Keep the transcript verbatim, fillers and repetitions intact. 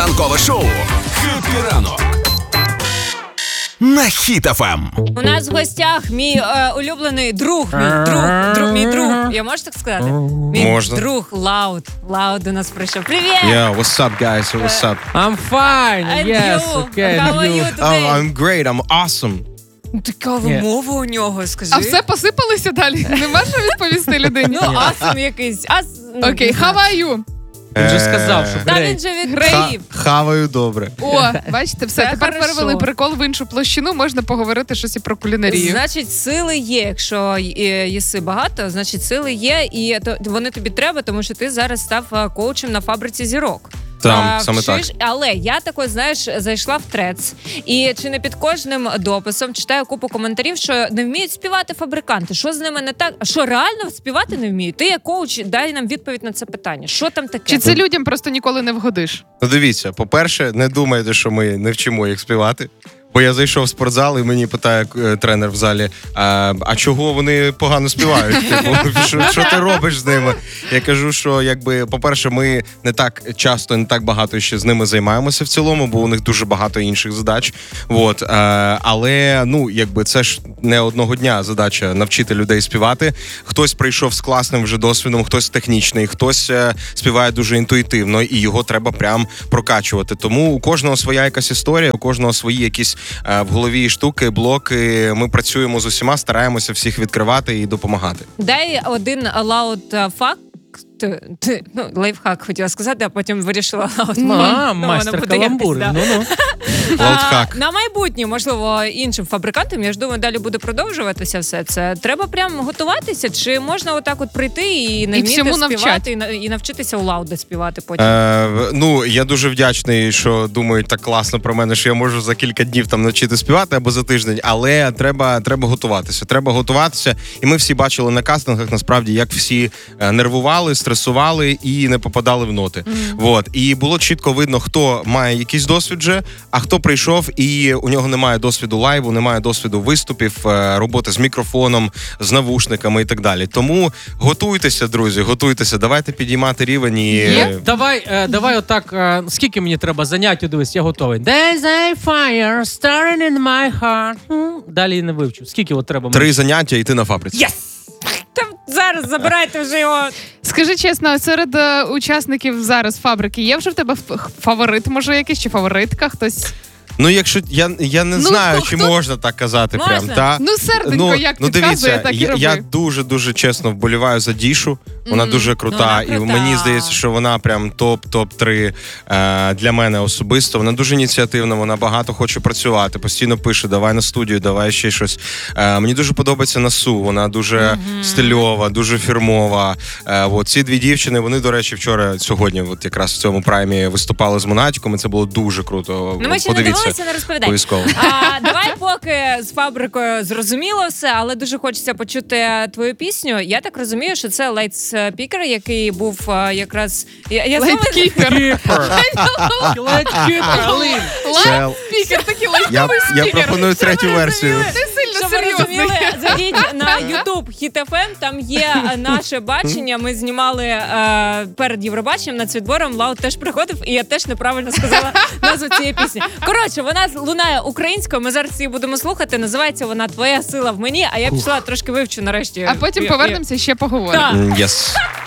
Ранкове шоу «Хеппі ранок» на Хіт еф ем. У нас в гостях мій е, улюблений друг, мій друг, друг, мій друг. Я можу так сказати? Мій Можна. друг Лауд. Лауд до нас прийшов. Привіт! Yeah, what's up, guys? What's up? I'm fine. And Yes, you? okay. How and are you? you today? Oh, I'm great. I'm awesome. Така вимова у нього, скажи. А все посипалося далі? Нема що відповісти людині? Ну, асом якийсь. Ас... ну, Окей, не знаю. how are you? Він же сказав, що Та грей. він же Ха- відповів. Хаваю добре. О, бачите, все, Це тепер хорошо. перевели прикол в іншу площину, можна поговорити щось і про кулінарію. Значить, сили є. Якщо е, їси багато, значить сили є, і то, вони тобі треба, тому що ти зараз став е, коучем на фабриці зірок. Там, А, саме вчиш- так. Але я також, знаєш, зайшла в трец, і чи не під кожним дописом читаю купу коментарів, що не вміють співати фабриканти. Що з ними не так? А що, реально співати не вміють? Ти як коуч, дай нам відповідь на це питання. Що там таке? Чи це людям просто ніколи не вгодиш? Ну дивіться, по-перше, не думайте, що ми не вчимо їх співати. Бо я зайшов в спортзал і мені питає е, тренер в залі, а, а чого вони погано співають? Типу, що, що ти робиш з ними? Я кажу, що якби, по-перше, ми не так часто, не так багато ще з ними займаємося в цілому, бо у них дуже багато інших задач. От, е, але ну, якби це ж не одного дня задача навчити людей співати. Хтось прийшов з класним вже досвідом, хтось технічний, хтось е, співає дуже інтуїтивно, і його треба прям прокачувати. Тому у кожного своя якась історія, у кожного свої якісь в голові штуки, блоки. Ми працюємо з усіма, стараємося всіх відкривати і допомагати. Дай один лаут е, факт. Ти, ти, ну, лайфхак хотіла сказати, а потім вирішила лаут. А, Ну, майстер воно буде каламбур. якось, да. Ну-ну. Лайфхак. А, на майбутнє, можливо, іншим фабрикантам, я ж думаю, далі буде продовжуватися все це. Треба прям готуватися, чи можна отак от прийти і не І вміти всьому співати, навчать. і, на- і навчитися у Лауда співати потім. Е, ну, я дуже вдячний, що думають так класно про мене, що я можу за кілька днів там навчити співати або за тиждень, але треба, треба готуватися. Треба готуватися. І ми всі бачили на кастингах, насправді, як всі е, нервували, стресували і не попадали в ноти. Mm. Вот. І було чітко видно, хто має якийсь досвід вже, а хто прийшов і у нього немає досвіду лайву, немає досвіду виступів, е, роботи з мікрофоном, з навушниками і так далі. Тому готуйтеся, друзі, готуйтеся, давайте підіймати рівень і... Є? Давай, е, давай отак, е, скільки мені треба занять, дивись, я готовий. There's a fire starting in my heart. М, Далі не вивчу. Скільки от треба? Три заняття і ти на фабриці. Єс! Та зараз забирайте вже його. Скажи чесно, серед е, учасників зараз фабрики є вже в тебе ф- фаворит, може, якийсь, чи фаворитка, хтось? Ну, якщо я, я не Ну, знаю, хто- чи хто- можна так казати, Можна? прям та Ну, серденько, як ну, підказує, дивіться, так і я, роби. я дуже дуже чесно вболіваю за Дішу. Вона Мгм. дуже крута, Ну, вона і крута. мені здається, що вона прям топ топ три е, для мене особисто. Вона дуже ініціативна, вона багато хоче працювати, постійно пише: давай на студію, давай ще щось. Е, мені дуже подобається Насу. Вона дуже mm-hmm. стильова, дуже фірмова. Е, от ці дві дівчини, вони, до речі, вчора, сьогодні, от якраз в цьому праймі виступали з Монатіком, і це було дуже круто. Ну, ми ще не Подивіться. дивилися, не розповідай. Обов'язково. А, давай поки з фабрикою зрозуміло все, але дуже хочеться почути твою пісню. Я так розумію, що це лайтспікер, який був а, якраз... Я, я знову- Лайткіпер. Лайткіпер, Алін. Лайткіпер, такий Я, лайтовий я спікер. пропоную третю версію. Ти сильно Щоб ви серйозний. розуміли, зайдіть на YouTube Хіт еф ем, там є наше бачення. Ми знімали е, перед Євробаченням над відбором. Лауд теж приходив, і я теж неправильно сказала назву цієї пісні. Коротше, вона лунає українською, ми зараз її будемо слухати. Називається вона «Твоя сила в мені», а я пішла трошки вивчу нарешті. А потім І- і- повернемося і ще поговоримо. Так. М, Yes.